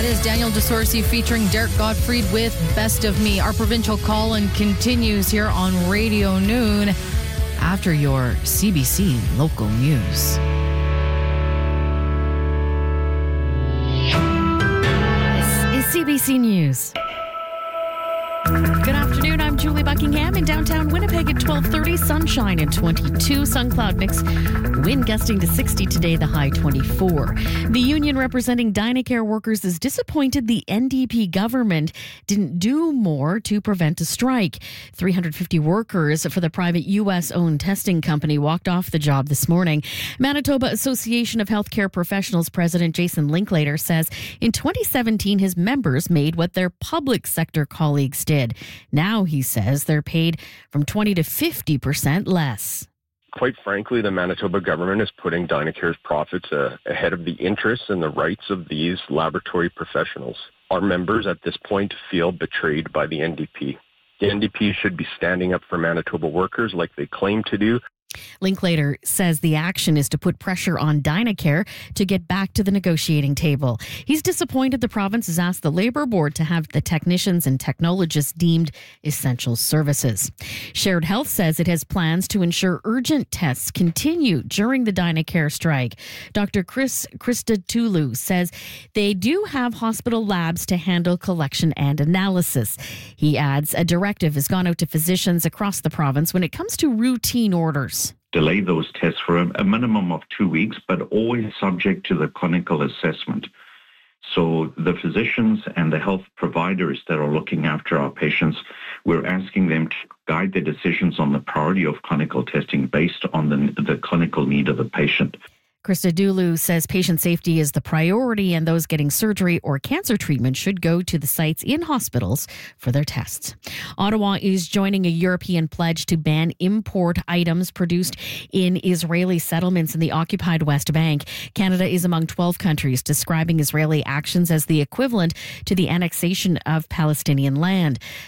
That is Daniel DeSorsi featuring Derek Gottfried with Best of Me. Our provincial call-in continues here on Radio Noon after your CBC local news. This is CBC News. Good afternoon, I'm Julie Buckingham in downtown Winnipeg at 12:30. Sunshine and 22, sun cloud mix. Wind gusting to 60 today, the high 24. The union representing Dynacare workers is disappointed the NDP government didn't do more to prevent a strike. 350 workers for the private U.S.-owned testing company walked off the job this morning. Manitoba Association of Healthcare Professionals President Jason Linklater says in 2017 his members made what their public sector colleagues did. Now, he says, they're paid from 20 to 50% less. Quite frankly, the Manitoba government is putting Dynacare's profits ahead of the interests and the rights of these laboratory professionals. Our members at this point feel betrayed by the NDP. The NDP should be standing up for Manitoba workers like they claim to do. Linklater says the action is to put pressure on Dynacare to get back to the negotiating table. He's disappointed the province has asked the Labour Board to have the technicians and technologists deemed essential services. Shared Health says it has plans to ensure urgent tests continue during the Dynacare strike. Dr. Krista Tulu says they do have hospital labs to handle collection and analysis. He adds a directive has gone out to physicians across the province when it comes to routine orders. Delay those tests for a minimum of 2 weeks, but always subject to the clinical assessment. So the physicians and the health providers that are looking after our patients, we're asking them to guide their decisions on the priority of clinical testing based on the clinical need of the patient. Krista Dulu says patient safety is the priority and those getting surgery or cancer treatment should go to the sites in hospitals for their tests. Ottawa is joining a European pledge to ban import items produced in Israeli settlements in the occupied West Bank. Canada is among 12 countries describing Israeli actions as the equivalent to the annexation of Palestinian land.